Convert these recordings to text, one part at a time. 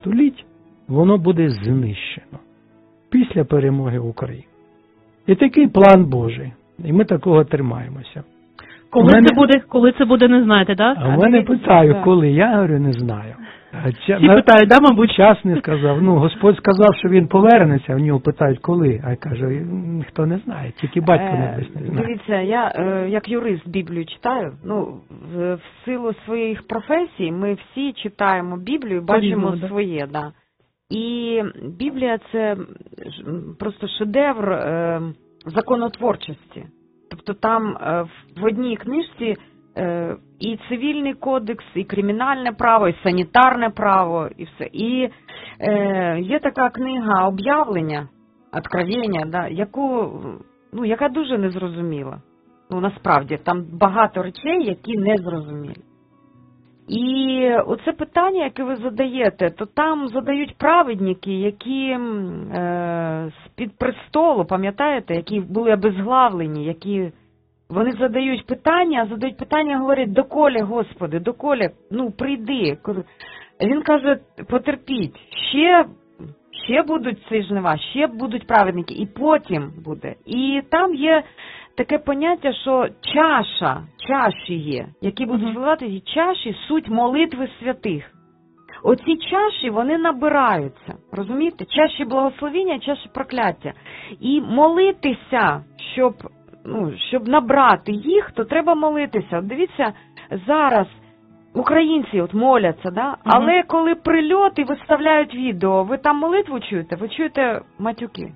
століть воно буде знищено після перемоги в Україні. І такий план Божий. І ми такого тримаємося. Коли це буде, не знаєте, так? А в мене питаю, коли? Я говорю, не знаю. Всі питають, да, мабуть? Час не сказав. Ну, Господь сказав, що він повернеться, в нього питають, коли. А я кажу, ніхто не знає, тільки батько небесний знає. Дивіться, я як юрист Біблію читаю, в силу своїх професій ми всі читаємо Біблію, бачимо своє, да. І Біблія – це просто шедевр законотворчості. Тобто там в одній книжці і цивільний кодекс, і кримінальне право, і санітарне право, і все. І є така книга «Об'явлення», «Откровення», да, яка дуже незрозуміла. Насправді, там багато речей, які незрозумілі. І оце питання, яке ви задаєте, то там задають праведники, які з-під престолу, пам'ятаєте, які були обезглавлені, які... Вони задають питання, говорять, доколи, Господи, доколи, прийди. Він каже, потерпіть, ще будуть ці жнива, ще будуть праведники, і потім буде. І там є таке поняття, що чаші є, які будуть вливати, і чаші – суть молитви святих. Оці чаші, вони набираються, розумієте? Чаші благословіння, чаші прокляття. І молитися, щоб набрати їх, то треба молитися. От дивіться, зараз українці моляться, да? Але коли прильот і виставляють відео, ви там молитву чуєте? Ви чуєте матюки?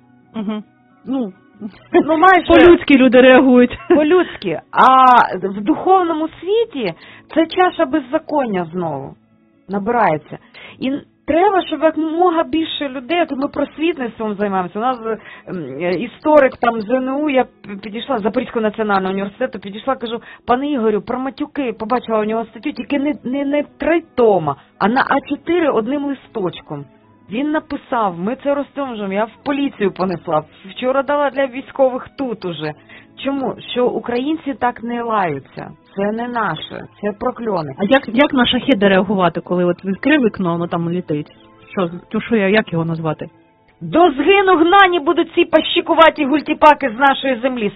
Майже по-людськи люди реагують. По-людськи. А в духовному світі це чаша беззаконня знову набирається. І треба, щоб якомога більше людей, то ми просвітництвом займаємося. У нас історик там з ЗНУ, я підійшла, з Запорізького національного університету, підійшла, кажу, пане Ігорю, про матюки, побачила у нього статтю, тільки не 3 тома, а на А4 одним листочком. Він написав, ми це розтомжуємо, я в поліцію понесла, вчора дала для військових тут уже. Чому? Що українці так не лаються. Це не наше, це прокльони. А як на шахеди реагувати, коли відкрив вікно, воно там літить? Як його назвати? До згину гнані будуть ці пащикуваті гультіпаки з нашої землі.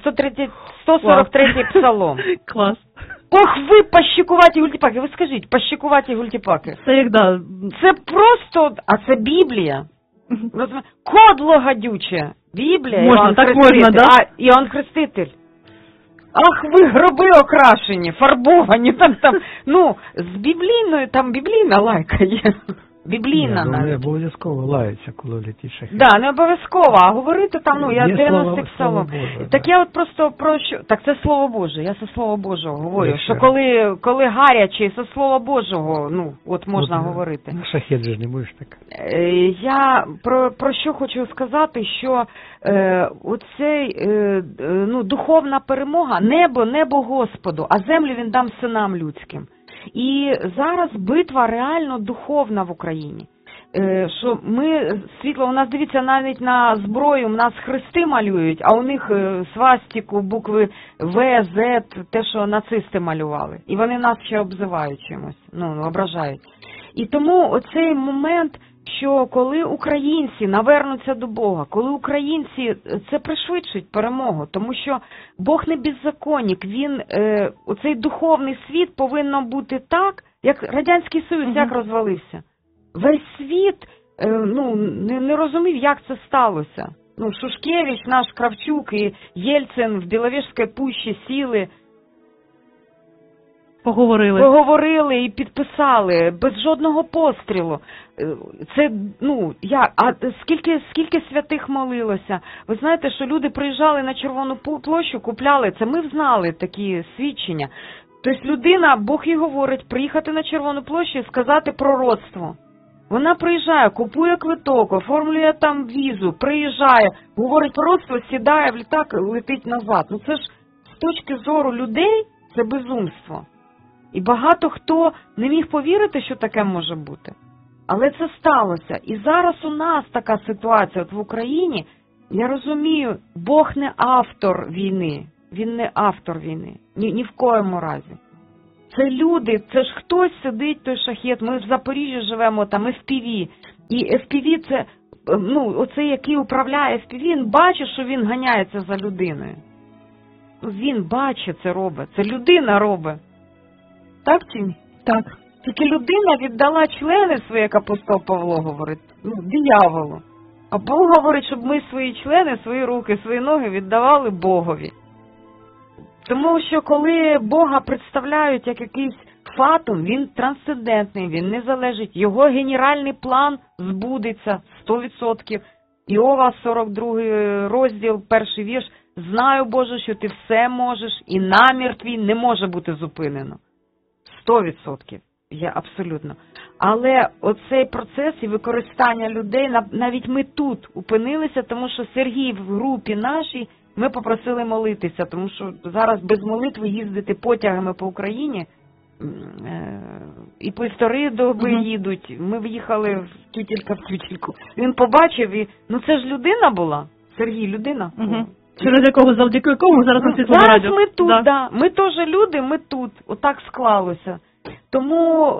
143-й псалом. Клас. Ох ви, пащикуваті гультіпаки. Ви скажіть, пащикуваті гультіпаки. Це як, да. Це просто, а це Біблія. Кодло гадюче. Біблія, можна, так можна, да? А Іоанн Хреститель. Ах, ви гроби окрашені, фарбовані, з біблійною, там біблійна лайка є. Біблійна навіть. Не обов'язково лаються, коли летить шахет. Да, не обов'язково, а говорити там, я 90-й псалом. Так я от просто про що, так це Слово Боже, я зі Слова Божого говорю, що коли гаряче, зі Слова Божого, можна говорити. Шахет же ж не будеш так. Я про що хочу сказати, що оцей, духовна перемога, небо Господу, а землю він дам синам людським. І зараз битва реально духовна в Україні. Що ми, світло, у нас, дивіться, навіть на зброю, у нас хрести малюють, а у них свастику, букви В, З, те, що нацисти малювали. І вони нас ще обзивають чимось, ображають. І тому оцей момент, що коли українці навернуться до Бога, коли українці, це пришвидшить перемогу, тому що Бог не беззаконник, він, оцей духовний світ повинно бути так, як Радянський Союз, як розвалився. Весь світ, не розумів, як це сталося. Шушкевич, наш Кравчук і Єльцин в Біловежській пущі сіли, Поговорили і підписали, без жодного пострілу. Це, скільки святих молилося. Ви знаєте, що люди приїжджали на Червону площу, купляли, це ми знали такі свідчення. Тобто людина, Бог їй говорить, приїхати на Червону площу і сказати пророцтво. Вона приїжджає, купує квиток, оформлює там візу, приїжджає, говорить пророцтво, сідає в літак, летить назад. Це ж з точки зору людей це безумство. І багато хто не міг повірити, що таке може бути. Але це сталося. І зараз у нас така ситуація в Україні. Я розумію, Бог не автор війни. Він не автор війни. Ні в коєму разі. Це люди, це ж хтось сидить, той шахет. Ми в Запоріжжі живемо, там FPV. І FPV це, оцей, який управляє FPV, він бачить, що він ганяється за людиною. Він бачить це робить, це людина робить. Так чи ні? Так. Тільки людина віддала члени свої, як апостол Павло говорить, дияволу. А Бог говорить, щоб ми свої члени, свої руки, свої ноги віддавали Богові. Тому що коли Бога представляють як якийсь фатум, він трансцендентний, він не залежить. Його генеральний план збудеться 100%. Іова, 42 розділ, 1 вірш. Знаю, Боже, що ти все можеш, і намір твій не може бути зупинено. 100%. Я абсолютно. Але оцей процес і використання людей, навіть ми тут опинилися, тому що Сергій в групі нашій, ми попросили молитися, тому що зараз без молитви їздити потягами по Україні, і 1,5 доби їдуть. Ми в'їхали в тютельку. Він побачив і, це ж людина була. Сергій, людина. Через якого, завдяки якому зараз на Світлому радіо. Зараз ми тут, да. Ми теж люди, ми тут. Отак склалося. Тому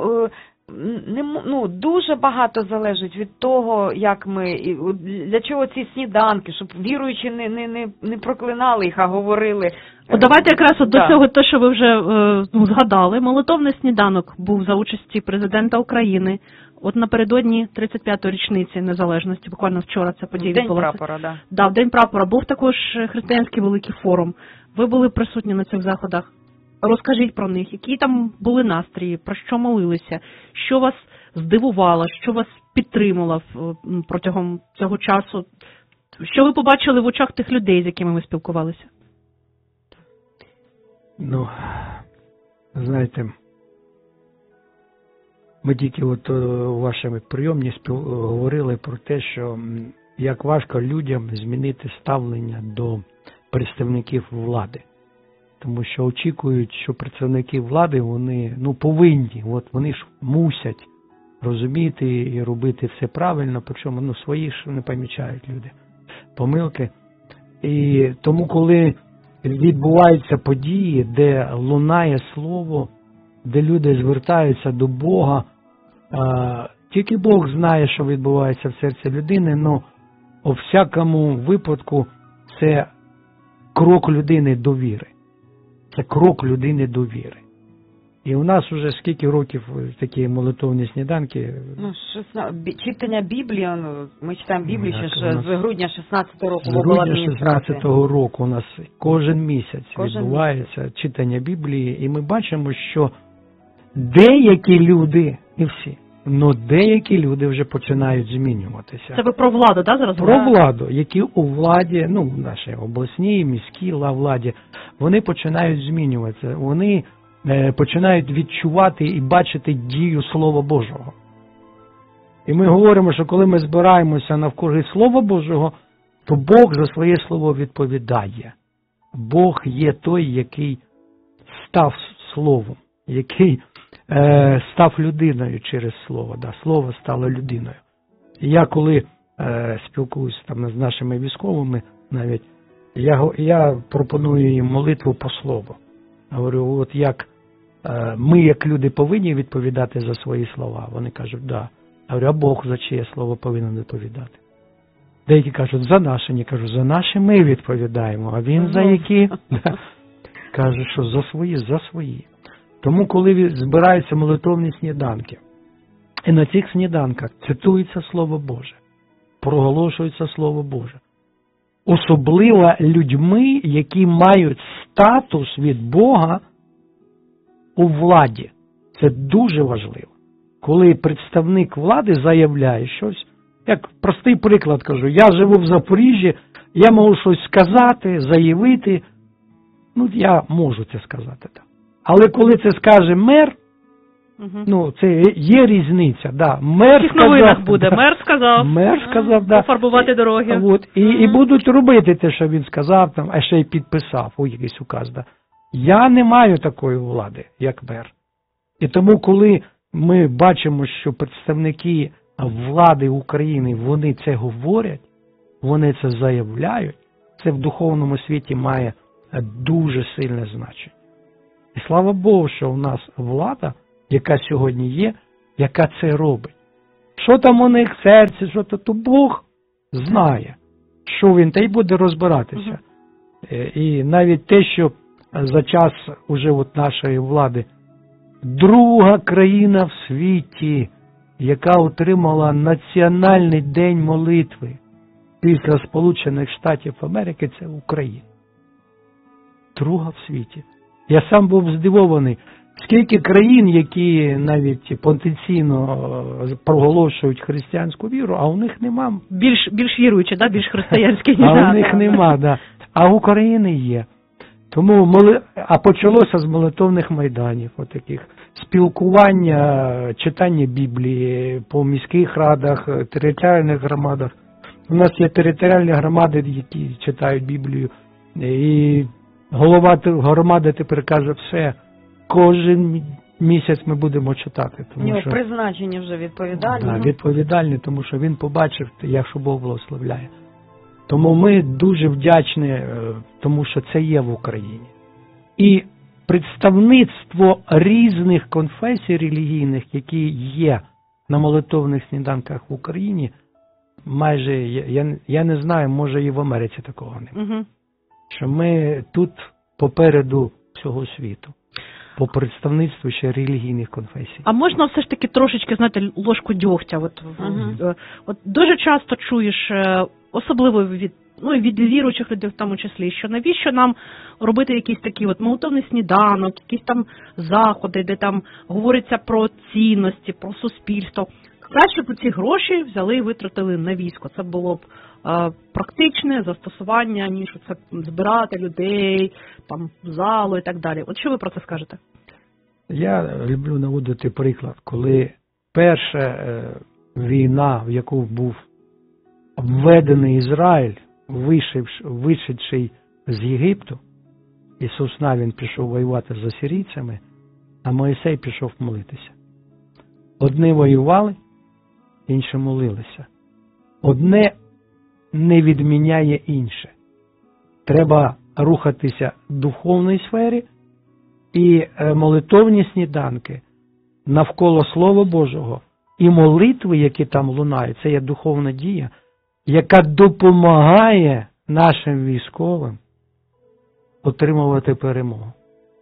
дуже багато залежить від того, як ми, для чого ці сніданки, щоб віруючі не проклинали їх, а говорили. Давайте якраз до цього, те, що ви вже згадали, молитовний сніданок був за участі президента України. От напередодні 35-ї річниці незалежності, буквально вчора ця подія відбулася. День прапора, да. Да, в День прапора. Був також християнський великий форум. Ви були присутні на цих заходах. Розкажіть про них, які там були настрої, про що молилися, що вас здивувало, що вас підтримало протягом цього часу, що ви побачили в очах тих людей, з якими ви спілкувалися? Знаєте, ми тільки у вашому прийомі говорили про те, що як важко людям змінити ставлення до представників влади. Тому що очікують, що представники влади, вони повинні, вони ж мусять розуміти і робити все правильно, причому свої ж не помічають люди, помилки. І тому, коли відбуваються події, де лунає слово, де люди звертаються до Бога, тільки Бог знає, що відбувається в серці людини, але у всякому випадку це крок людини до віри. Це крок людини до віри. І у нас вже скільки років такі молитовні сніданки? Читання Біблії, ми читаємо Біблію ще з грудня 16-го року. З грудня 16-го року у нас кожен місяць відбувається читання Біблії, і ми бачимо, що деякі люди, не всі, але деякі люди вже починають змінюватися. Це ви про владу, так, зараз? Про владу, які у владі, нашій обласній, міській владі, вони починають змінюватися. Вони починають відчувати і бачити дію Слова Божого. І ми говоримо, що коли ми збираємося навкруги Слова Божого, то Бог за своє слово відповідає. Бог є той, який став словом, який став людиною через слово. Да, слово стало людиною. І я коли спілкуюся з нашими військовими, навіть я пропоную їм молитву по слову. Говорю, як ми, як люди, повинні відповідати за свої слова. Вони кажуть, да. Говорю, а Бог за чиє слово повинен відповідати? Деякі кажуть, за наше. Я кажу, за наше ми відповідаємо, а він за які? Каже, що за свої. Тому, коли збираються молитовні сніданки, і на цих сніданках цитується Слово Боже, проголошується Слово Боже, особливо людьми, які мають статус від Бога у владі. Це дуже важливо. Коли представник влади заявляє щось, як простий приклад кажу, я живу в Запоріжжі, я можу щось сказати, заявити, я можу це сказати. Так. Але коли це скаже мер, це є різниця. Да. Мер сказав, буде. Мер сказав, да. Пофарбувати дороги. І будуть робити те, що він сказав, а ще й підписав якийсь указ. Да. Я не маю такої влади, як мер. І тому, коли ми бачимо, що представники влади України, вони це говорять, вони це заявляють, це в духовному світі має дуже сильне значення. І слава Богу, що у нас влада, яка сьогодні є, яка це робить. Що там у них в серці, що то Бог знає, що він, та й буде розбиратися. І навіть те, що за час уже от нашої влади, друга країна в світі, яка отримала Національний день молитви після Сполучених Штатів Америки, це Україна. Друга в світі. Я сам був здивований, скільки країн, які навіть потенційно проголошують християнську віру, а у них нема. Більш віруючі, да? Більш християнські. А у них нема, да. А в Україні є. Тому а почалося з молитовних майданів, отаких спілкування, читання Біблії по міських радах, територіальних громадах. У нас є територіальні громади, які читають Біблію, і голова громади тепер каже, все, кожен місяць ми будемо читати. Тому що призначення вже відповідальні. Да, відповідальні, тому що він побачив, якщо Бог благословляє. Тому ми дуже вдячні, тому що це є в Україні. І представництво різних конфесій релігійних, які є на молитовних сніданках в Україні, майже, я не знаю, може і в Америці такого немає. Що ми тут попереду всього світу. По представництву ще релігійних конфесій. А можна все ж таки трошечки, знаєте, ложку дьогтя? От дуже часто чуєш, особливо від віруючих людей в тому числі, що навіщо нам робити якийсь такий молитовний сніданок, якісь там заходи, де там говориться про цінності, про суспільство. Краще б ці гроші взяли і витратили на військо. Це було б практичне застосування, ніж це збирати людей, там, в залу і так далі. От що ви про це скажете? Я люблю наводити приклад, коли перша війна, в яку був введений Ізраїль, вийшедший з Єгипту, Ісус Навін пішов воювати з асирійцями, а Мойсей пішов молитися. Одні воювали, інші молилися. Одне не відміняє інше. Треба рухатися в духовній сфері, і молитовні сніданки навколо Слова Божого і молитви, які там лунають, це є духовна дія, яка допомагає нашим військовим отримувати перемогу.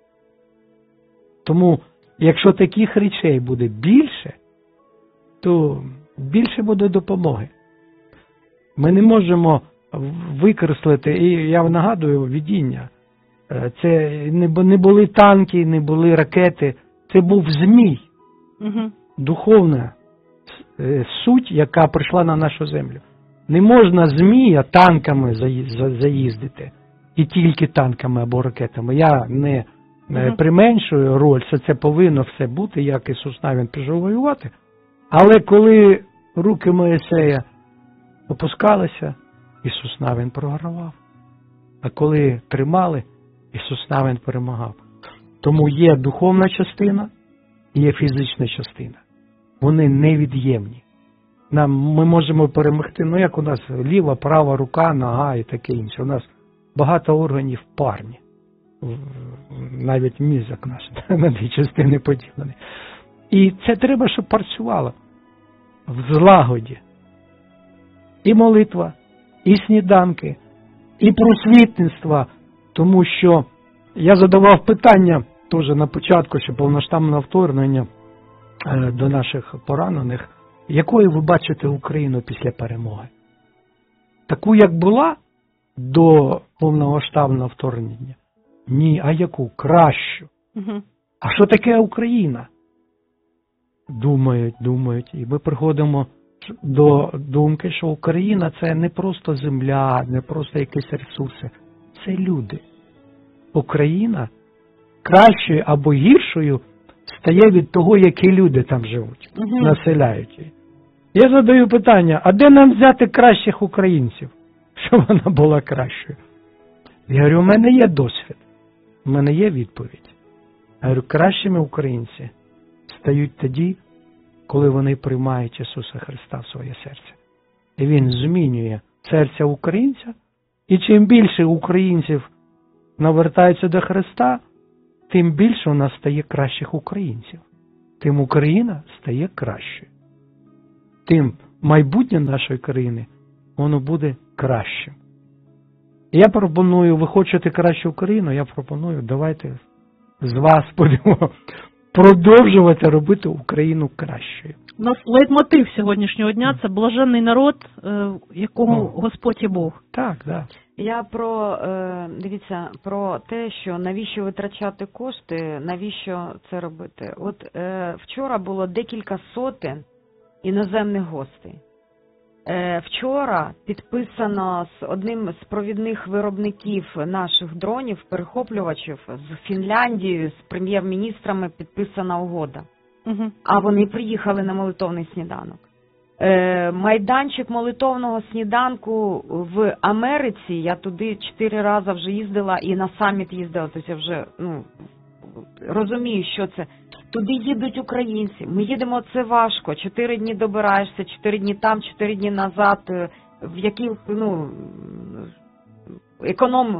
Тому, якщо таких речей буде більше, то більше буде допомоги. Ми не можемо викреслити, і я нагадую, видіння. Це не були танки, не були ракети, це був змій. Духовна суть, яка прийшла на нашу землю. Не можна змія танками заїздити, і тільки танками або ракетами. Я не применшую роль, це повинно все бути, як Ісус Навін пішов воювати. Але коли руки Моїсея опускалися, Ісус Навін програвав. А коли тримали, Ісус Навін перемагав. Тому є духовна частина і є фізична частина. Вони невід'ємні. Ми можемо перемогти, як у нас ліва, права рука, нога і таке інше. У нас багато органів парні. Навіть мізок наш на дві частини поділений. І це треба, щоб працювало в злагоді. І молитва, і сніданки, і просвітництво. Тому що я задавав питання теж на початку, що повноштабного вторгнення до наших поранених, якою ви бачите Україну після перемоги? Таку, як була до повномасштабного вторгнення? Ні, а яку? Кращу. А що таке Україна? Думають. І ми приходимо до думки, що Україна – це не просто земля, не просто якісь ресурси. Це люди. Україна кращою або гіршою стає від того, які люди там живуть, населяють її. Я задаю питання, а де нам взяти кращих українців, щоб вона була кращою? Я говорю, у мене є досвід, у мене є відповідь. Я говорю, кращими українці стають тоді, коли вони приймають Ісуса Христа в своє серце. І Він змінює серце українця, і чим більше українців навертаються до Христа, тим більше у нас стає кращих українців. Тим Україна стає кращою. тим майбутнє нашої країни, воно буде кращим. Я пропоную, ви хочете кращу Україну, я пропоную, давайте з вас будемо продовжувати робити Україну кращою. У нас лейтмотив сьогоднішнього дня – це блаженний народ, якому Господь і Бог. Так, так. Я дивіться, про те, що навіщо витрачати кошти, навіщо це робити. От вчора було декілька сотень іноземних гостей. Вчора підписано з одним з провідних виробників наших дронів, перехоплювачів, з Фінляндією, з прем'єр-міністрами підписана угода. Угу. А вони приїхали на молитовний сніданок. Майданчик молитовного сніданку в Америці, я туди 4 рази вже їздила і на саміт їздила, тобто я вже розумію, що це. Туди їдуть українці, ми їдемо, це важко, 4 дні добираєшся, 4 дні там, 4 дні назад, в який, економ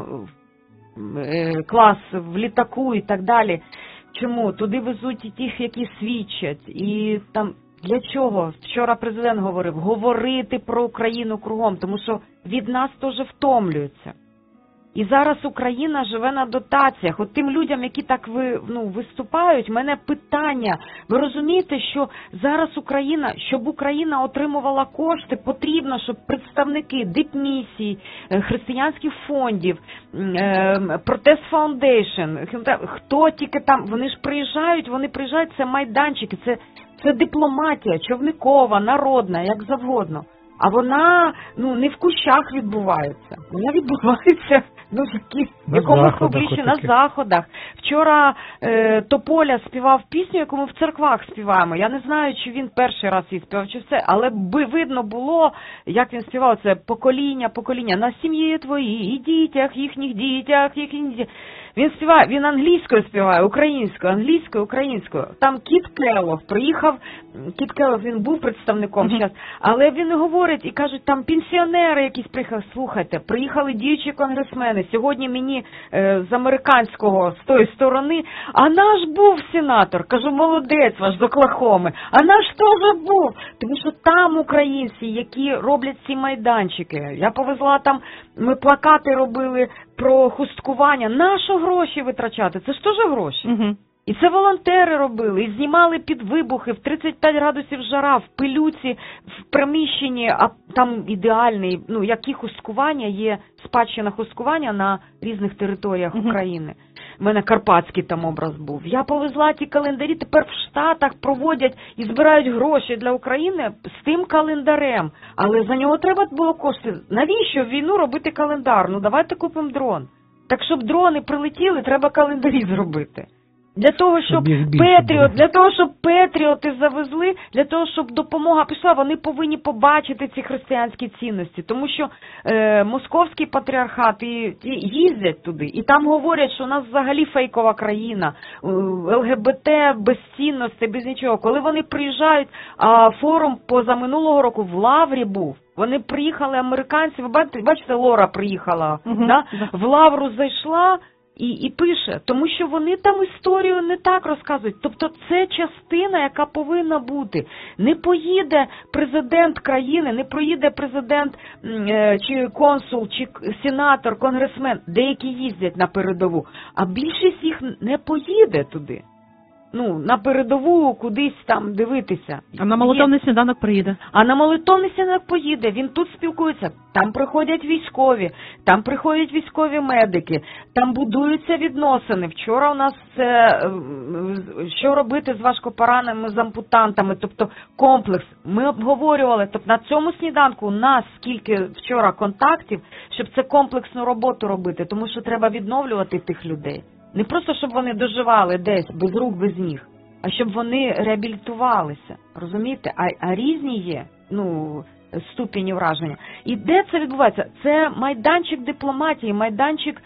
клас в літаку і так далі. Чому? Туди везуть і тих, які свідчать, і там, для чого? Вчора президент говорив, говорити про Україну кругом, тому що від нас теж втомлюються. І зараз Україна живе на дотаціях. От тим людям, які так виступають, в мене питання. Ви розумієте, що зараз Україна, щоб Україна отримувала кошти, потрібно, щоб представники дипмісій, християнських фондів, Протест Фаундейшн, хто тільки там, вони приїжджають, це майданчики, це дипломатія, човникова, народна, як завгодно. А вона, не в кущах відбувається. Вона відбувається, в якомусь публічні, на заходах. Вчора Тополя співав пісню, яку ми в церквах співаємо. Я не знаю, чи він перший раз її співав, чи все, але видно було, як він співав. Це покоління, на сім'ї твої, і дітях, їхніх дітях. Він співає, він англійською співає, українською. Там Кіт Келлог приїхав, він був представником зараз, але він говорить і кажуть, там пенсіонери якісь приїхали. Слухайте, приїхали діючі конгресмени, сьогодні мені з американського, з тої сторони, а наш був сенатор, кажу, молодець ваш з Оклахоми, а наш теж був, тому що там українці, які роблять ці майданчики. Я повезла там, ми плакати робили про хусткування, на що гроші витрачати? Це ж теж гроші. Угу. І це волонтери робили, і знімали під вибухи, в 35 градусів жара, в пилюці, в приміщенні, а там ідеальний, які хусткування є, спадщина хусткування на різних територіях України. У мене карпатський там образ був. Я повезла ті календарі, тепер в Штатах проводять і збирають гроші для України з тим календарем. Але за нього треба було кошти. Навіщо в війну робити календар? Давайте купимо дрон. Так, щоб дрони прилетіли, треба календарі зробити. Для того, щоб патріоти завезли, для того, щоб допомога пішла, вони повинні побачити ці християнські цінності. Тому що московський патріархат їздять туди, і там говорять, що у нас взагалі фейкова країна, ЛГБТ без цінностей, без нічого. Коли вони приїжджають, форум позаминулого року в Лаврі був, вони приїхали, американці, ви бачите, Лора приїхала, в Лавру зайшла, і пише, тому що вони там історію не так розказують. Тобто це частина, яка повинна бути. Не поїде президент країни, не проїде президент, чи консул, чи сенатор, конгресмен, деякі їздять на передову, а більшість їх не поїде туди. На передову кудись там дивитися. А на молитовний сніданок приїде. А на молитовний сніданок поїде, він тут спілкується. Там приходять військові медики, там будуються відносини. Вчора у нас що робити з важкопораненими, з ампутантами, тобто комплекс. Ми обговорювали, тобто на цьому сніданку у нас скільки вчора контактів, щоб це комплексну роботу робити, тому що треба відновлювати тих людей. Не просто, щоб вони доживали десь, без рук, без ніг, а щоб вони реабілітувалися, розумієте? А різні є, ступені враження. І де це відбувається? Це майданчик дипломатії, майданчик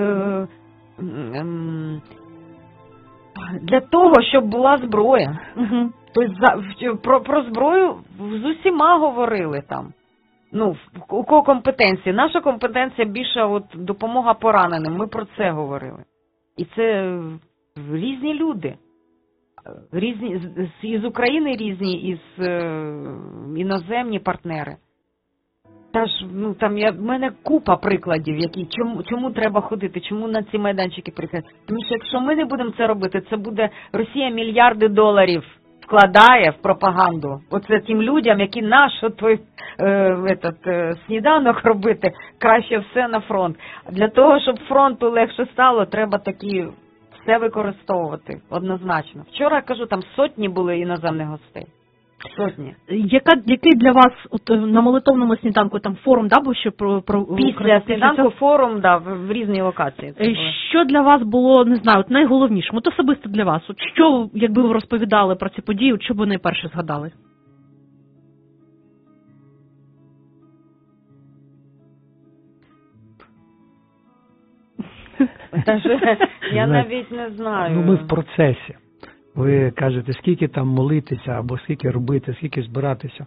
для того, щоб була зброя. Угу. Тобто про зброю з усіма говорили там. У кого компетенції? Наша компетенція більше допомога пораненим, ми про це говорили. І це різні люди. різні, із України різні, із іноземні партнери. Та ж, ну, там в мене купа прикладів, які, чому треба ходити, чому на ці майданчики приходити. Тому що якщо ми не будемо це робити, це буде Росія мільярди доларів вкладає в пропаганду. Оце тим людям, які той сніданок робити, краще все на фронт. Для того, щоб фронту легше стало, треба такі все використовувати, однозначно. Вчора, кажу, там сотні були іноземних гостей. Сотні. Який для вас от, на молитовному сніданку там форум, да, був ще про після сніданку форум, да, в різні локації. Що для вас було, не знаю, от найголовнішим, от особисто для вас, от що, якби ви розповідали про ці події, от що б ви найперше згадали? Я навіть не знаю. Ну, ми в процесі. Ви кажете, скільки там молитися, або скільки робити, скільки збиратися.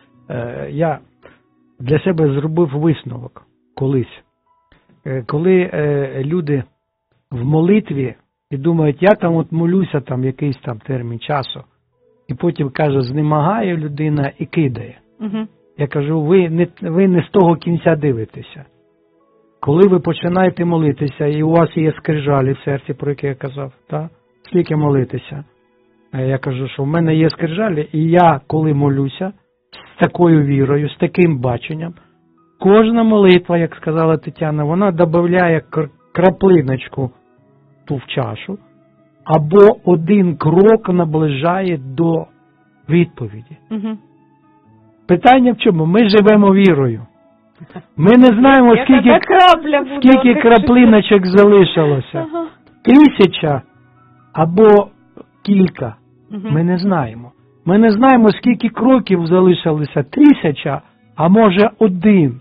Я для себе зробив висновок колись. Коли люди в молитві і думають, я там от молюся там якийсь там термін часу, і потім, каже, знемагає людина і кидає. Угу. Я кажу, ви не з того кінця дивитеся. Коли ви починаєте молитися, і у вас є скрижалі в серці, про яке я казав, так? Скільки молитися? Я кажу, що в мене є скрижалі, і я, коли молюся, з такою вірою, з таким баченням, кожна молитва, як сказала Тетяна, вона додає краплиночку ту в чашу, або один крок наближає до відповіді. Угу. Питання в чому? Ми живемо вірою. Ми не знаємо, скільки краплиночок залишилося. 1000 або кілька. Ми не знаємо. Ми не знаємо, скільки кроків залишилося. 1000, а може 1.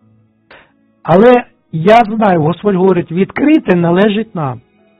Але я знаю, Господь говорить, відкрите належить нам,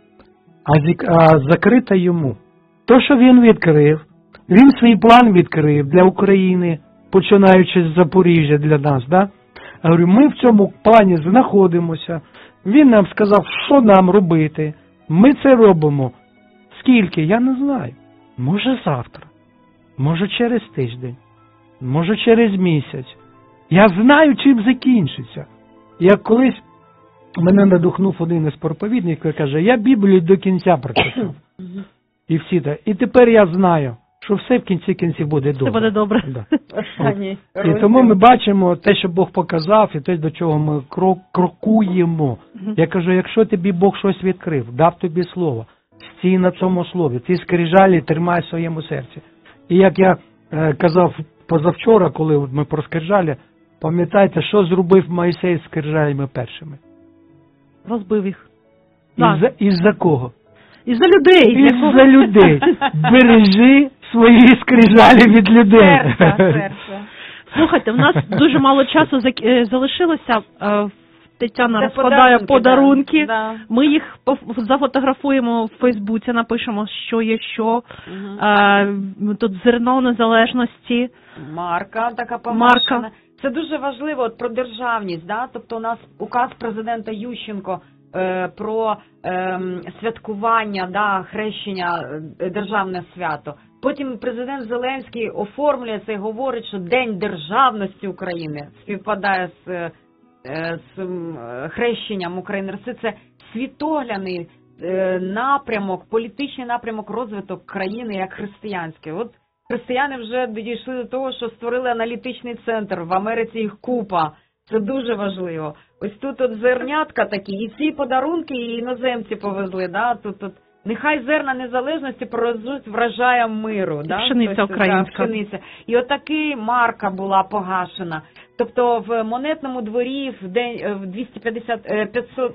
а закрите йому. То, що він відкрив, він свій план відкрив для України, починаючи з Запоріжжя для нас, да? Я говорю, ми в цьому плані знаходимося. Він нам сказав, що нам робити. Ми це робимо. Скільки? Я не знаю. Може завтра. Може через тиждень. Може через місяць. Я знаю, чим закінчиться. Я колись, мене надихнув один із проповідників, який каже, я Біблію до кінця прочитав. І всі так. І тепер я знаю, що все в кінці кінців буде добре. Все буде добре. Да. І тому ми бачимо те, що Бог показав, і те, до чого ми крокуємо. Я кажу, якщо тобі Бог щось відкрив, дав тобі слово, стій на цьому слові, ці скрижалі тримай в своєму серці. І як я казав позавчора, коли ми про скрижалі, пам'ятаєте, що зробив Мойсей з скрижалями першими? Розбив їх. Із-за кого? Із-за людей. Із-за людей. Бережи свої скрижалі від людей. Серце. Слухайте, в нас дуже мало часу залишилося. Тетяна розкладає подарунки. Да. Ми їх зафотографуємо в Фейсбуці, напишемо, що є що. Тут зерно незалежності. Марка така помашена. Це дуже важливо про державність. Да? Тобто у нас указ президента Ющенко про святкування, да, хрещення, державне свято. Потім президент Зеленський оформлює це і говорить, що День державності України співпадає з хрещенням України. Це світоглядний напрямок, політичний напрямок розвиток країни як християнський. От християни вже дійшли до того, що створили аналітичний центр, в Америці їх купа. Це дуже важливо. Ось тут от зернятка такі, і ці подарунки і іноземці повезли, да? Тут нехай зерна незалежності проростуть врожаєм миру, да? Пшениця українська. Пшениця. І отаки марка була погашена. Тобто в монетному дворі в день 500,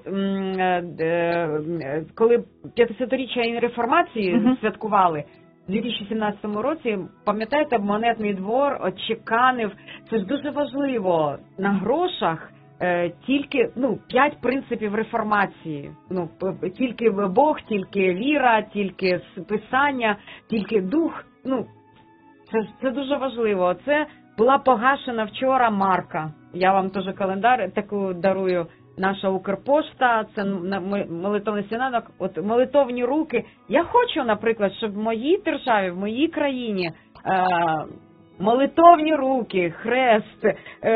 коли 500-річчя реформації святкували в 2017 році, пам'ятаєте, монетний двор отчеканив, це ж дуже важливо, на грошах тільки 5 принципів реформації. Тільки Бог, тільки віра, тільки писання, тільки дух. Це дуже важливо. Це була погашена вчора марка. Я вам теж календар таку дарую. наша Укрпошта, це молитовний сніданок, от молитовні руки. Я хочу, наприклад, щоб в моїй державі, в моїй країні молитовні руки, хрест,